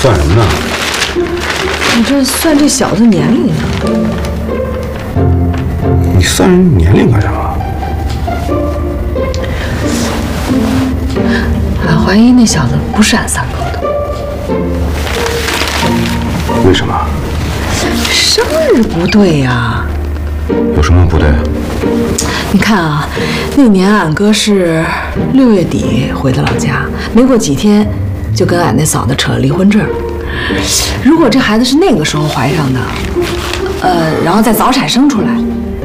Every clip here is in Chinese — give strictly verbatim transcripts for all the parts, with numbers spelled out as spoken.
算什么呢？ 我这算这小子年龄呢。 你算人年龄干什么？ 俺怀疑那小子不是俺三哥的。 为什么？ 生日不对呀。 有什么不对？ 你看啊，那年俺哥是六月底回的老家，没过几天就跟俺那嫂子扯了离婚证。如果这孩子是那个时候怀上的，呃，然后再早产生出来，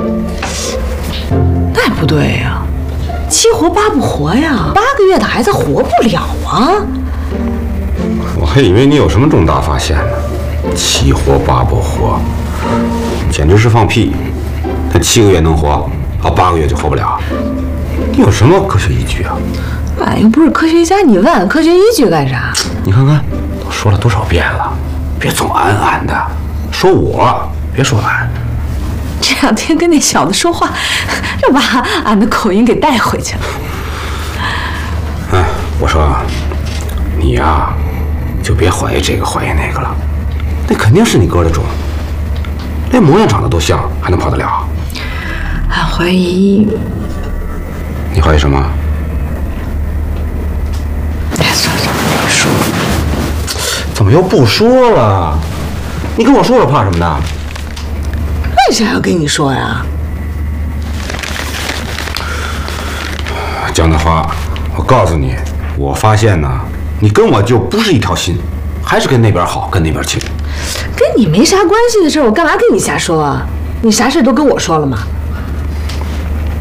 那也不对呀，七活八不活呀，八个月的孩子活不了啊。 我还以为你有什么重大发现呢，七活八不活，简直是放屁！他七个月能活，啊，八个月就活不了，你有什么科学依据啊？ 俺又不是科学家，你问俺科学依据干啥？ 你看看，都说了多少遍了，别总俺俺的，说我，别说俺。 这两天跟那小子说话，又把俺的口音给带回去了。 哎，我说，你呀，就别怀疑这个怀疑那个了，那肯定是你哥的种，连模样长得都像，还能跑得了？ 俺怀疑。 你怀疑什么？ 哎，算了算了，别说了。 怎么又不说了？你跟我说了怕什么的？ 为啥要跟你说呀？ 江大花，我告诉你，我发现呢，你跟我就不是一条心，还是跟那边好，跟那边亲。 跟你没啥关系的事，我干嘛跟你瞎说啊？你啥事都跟我说了吗？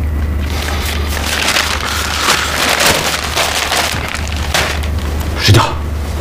睡觉。